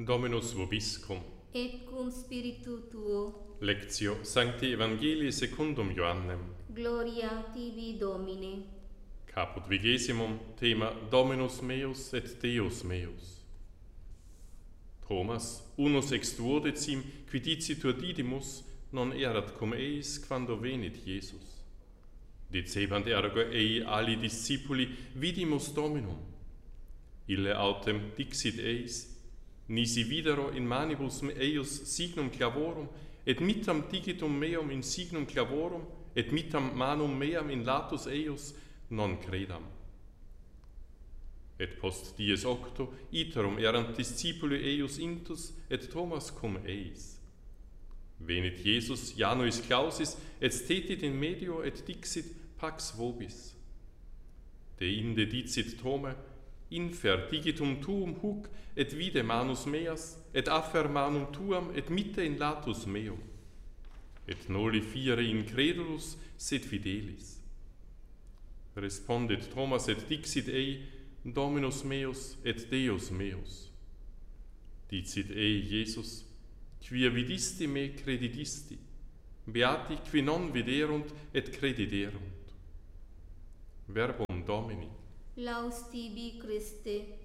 Dominus vobiscum. Et cum spiritu tuo. Lectio Sancti Evangelii secundum Ioannem. Gloria tibi, Domine. Caput 20. Thema Dominus meus et Deus meus. Thomas, unus ex duo decim, qui dicitur didymus, non erat cum eis quando venit Iesus. Dicebant ergo ei ali discipuli, vidimus Dominum. Ille autem dixit eis, nisi videro in manibus eius signum clavorum, et mittam digitum meum in signum clavorum, et mittam manum meam in latus eius, non credam. Et post dies octo, iterum erant discipuli eius intus, et Thomas cum eis. Venit Iesus Januis clausis, et stetit in medio, et dixit pax vobis. Deinde dicit Thome, infer digitum tuum huc, et vide manus meas, et affer manum tuam, et mitte in latus meum. Et noli fiere incredulus, sed fidelis. Respondit Thomas et dixit ei, Dominus meus et Deus meus. Dicit ei Iesus, quia vidisti me credidisti, beati qui non viderunt et crediderunt. Verbum Domini. Laus tibi, Christe.